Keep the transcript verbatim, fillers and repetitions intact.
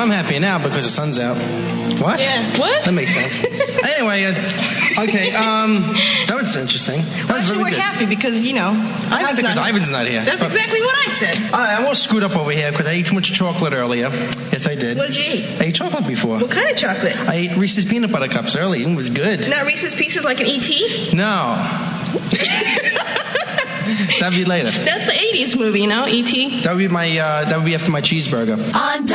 I'm happy now because the sun's out. What? Yeah. What? That makes sense. Anyway, uh, okay. Um, that was interesting. That Well, was actually, really we're good. happy because, you know, Ivan's because not, Ivan's not here. That's But- exactly what I said. All right, I'm all screwed up over here because I ate too much chocolate earlier. Yes, I did. What did you eat? I ate chocolate before. What kind of chocolate? I ate Reese's peanut butter cups earlier. It was good. Not Reese's Pieces like an E T? No. That'd be later. That's the eighties movie, you know, E T? That would be my. Uh, that would be after my cheeseburger. On